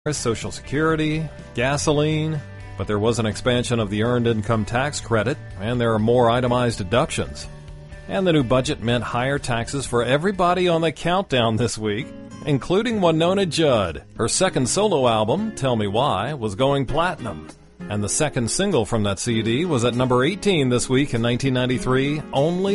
Social Security, gasoline, but there was an expansion of the Earned Income Tax Credit, and there are more itemized deductions. And the new budget meant higher taxes for everybody on the countdown this week, including Winona Judd. Her second solo album, Tell Me Why, was going platinum. And the second single from that CD was at number 18 this week in 1993, Only